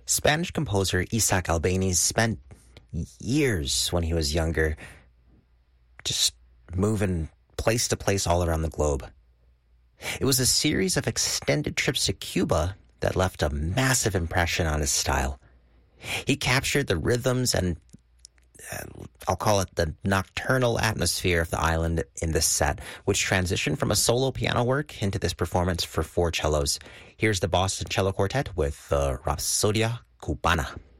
Spanish composer Isaac Albéniz spent years when he was younger just moving place to place all around the globe. It was a series of extended trips to Cuba that left a massive impression on his style. He captured the rhythms and I'll call it the nocturnal atmosphere of the island in this set, which transitioned from a solo piano work into this performance for 4 cellos. Here's the Boston Cello Quartet with Rapsodia Cubana.